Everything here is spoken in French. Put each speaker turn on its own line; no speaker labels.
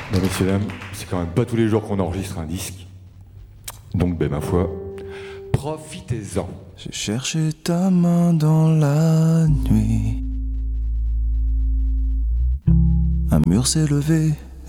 Bon, messieurs, dames, c'est quand même pas tous les jours qu'on enregistre un disque. Donc, ben, ma foi, profitez-en.
J'ai cherché ta main dans la nuit. Un mur s'est levé